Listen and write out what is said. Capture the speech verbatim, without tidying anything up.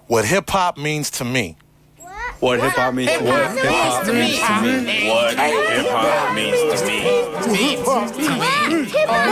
what hip-hop means to me. What hip hop means to me. What hip hop means to me. What hip hop means to me. Hip hop.